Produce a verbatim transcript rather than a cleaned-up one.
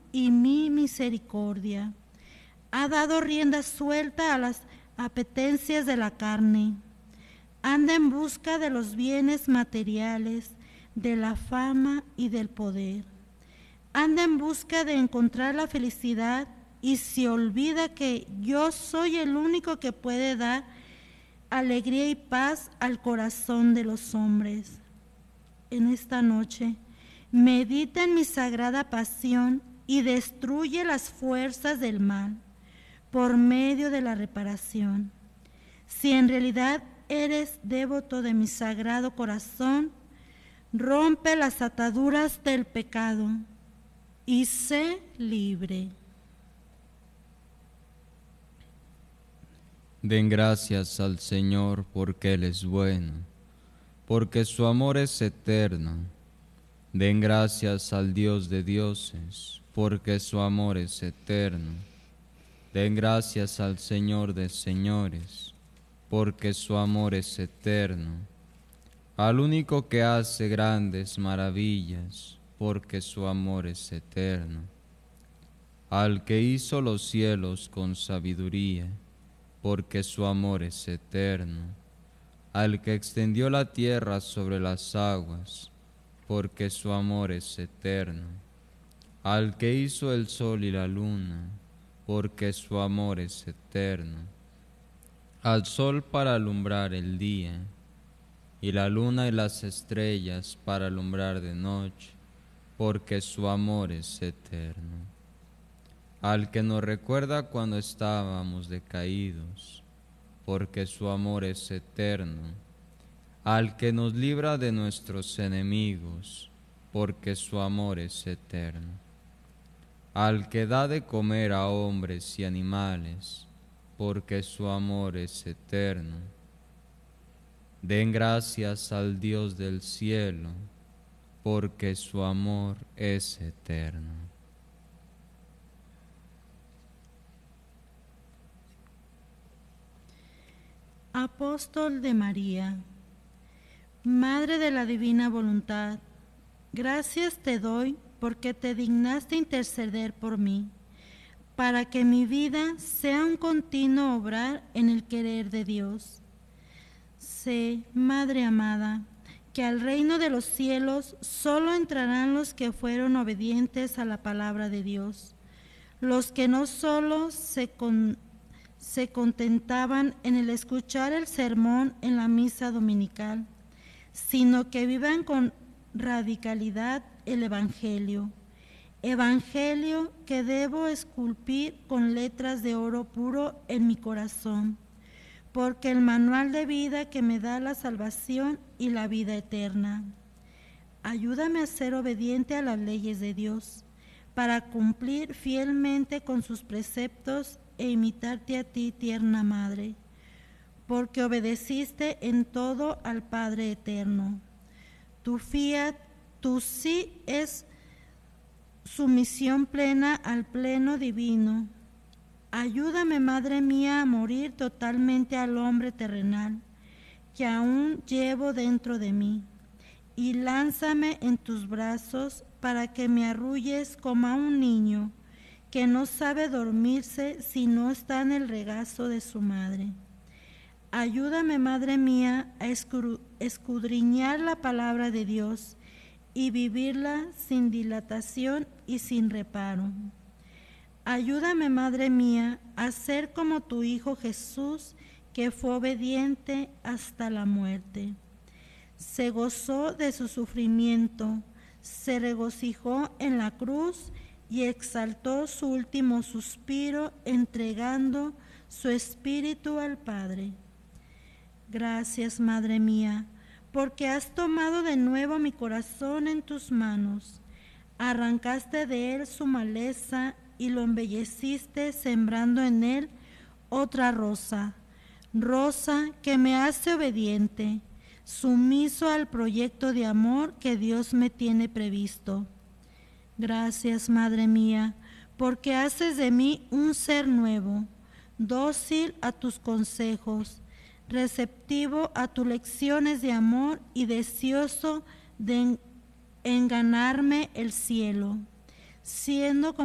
y mi misericordia. Ha dado rienda suelta a las apetencias de la carne. Anda en busca de los bienes materiales, de la fama y del poder. Anda en busca de encontrar la felicidad y se olvida que yo soy el único que puede dar alegría y paz al corazón de los hombres. En esta noche, medita en mi sagrada pasión y destruye las fuerzas del mal por medio de la reparación. Si en realidad eres devoto de mi sagrado corazón, rompe las ataduras del pecado y sé libre. Den gracias al Señor porque Él es bueno, porque su amor es eterno. Den gracias al Dios de dioses, porque su amor es eterno. Den gracias al Señor de señores, porque su amor es eterno. Al único que hace grandes maravillas, porque su amor es eterno. Al que hizo los cielos con sabiduría, porque su amor es eterno. Al que extendió la tierra sobre las aguas, porque su amor es eterno. Al que hizo el sol y la luna, porque su amor es eterno. Al sol para alumbrar el día, y la luna y las estrellas para alumbrar de noche, porque su amor es eterno. Al que nos recuerda cuando estábamos decaídos, porque su amor es eterno. Al que nos libra de nuestros enemigos, porque su amor es eterno. Al que da de comer a hombres y animales, porque su amor es eterno. Den gracias al Dios del cielo, porque su amor es eterno. Apóstol de María, Madre de la Divina Voluntad, gracias te doy porque te dignaste interceder por mí, para que mi vida sea un continuo obrar en el querer de Dios. Sé, Madre amada, que al reino de los cielos solo entrarán los que fueron obedientes a la palabra de Dios, los que no solo se, con, se contentaban en el escuchar el sermón en la misa dominical, sino que vivan con radicalidad el Evangelio, Evangelio que debo esculpir con letras de oro puro en mi corazón, porque el manual de vida que me da la salvación y la vida eterna. Ayúdame a ser obediente a las leyes de Dios, para cumplir fielmente con sus preceptos e imitarte a ti, tierna Madre, porque obedeciste en todo al Padre eterno. Tu fiat, tu sí es sumisión plena al pleno divino. Ayúdame, Madre mía, a morir totalmente al hombre terrenal que aún llevo dentro de mí, y lánzame en tus brazos para que me arrulles como a un niño que no sabe dormirse si no está en el regazo de su madre. Ayúdame, Madre mía, a escudriñar la palabra de Dios y vivirla sin dilatación y sin reparo. Ayúdame, Madre mía, a ser como tu Hijo Jesús, que fue obediente hasta la muerte. Se gozó de su sufrimiento, se regocijó en la cruz y exaltó su último suspiro, entregando su espíritu al Padre. Gracias, Madre mía, porque has tomado de nuevo mi corazón en tus manos, arrancaste de él su maleza y lo embelleciste sembrando en él otra rosa, rosa que me hace obediente, sumiso al proyecto de amor que Dios me tiene previsto. Gracias, Madre mía, porque haces de mí un ser nuevo, dócil a tus consejos, receptivo a tus lecciones de amor y deseoso de en ganarme el cielo, siendo como